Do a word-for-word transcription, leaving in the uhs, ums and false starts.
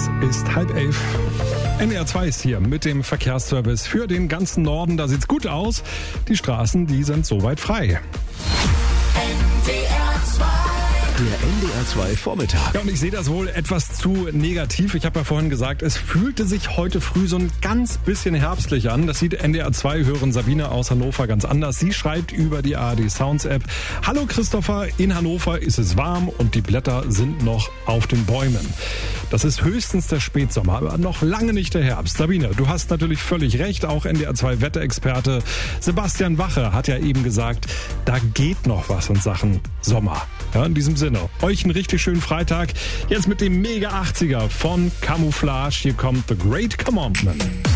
Es ist halb elf. N D R zwei ist hier mit dem Verkehrsservice für den ganzen Norden. Da sieht's gut aus. Die Straßen, die sind soweit frei. N D R zwei. Der N D R zwei Vormittag. Ja, und ich sehe das wohl etwas zu negativ. Ich habe ja vorhin gesagt, es fühlte sich heute früh so ein ganz bisschen herbstlich an. Das sieht N D R zwei Hörerin Sabine aus Hannover ganz anders. Sie schreibt über die A R D Sounds App: Hallo Christopher, in Hannover ist es warm und die Blätter sind noch auf den Bäumen. Das ist höchstens der Spätsommer, aber noch lange nicht der Herbst. Sabine, du hast natürlich völlig recht. Auch N D R zwei Wetterexperte Sebastian Wache hat ja eben gesagt, da geht noch was in Sachen Sommer. Ja, in diesem Sinne, euch einen richtig schönen Freitag. Jetzt mit dem Mega achtziger von Camouflage. Hier kommt The Great Commandment.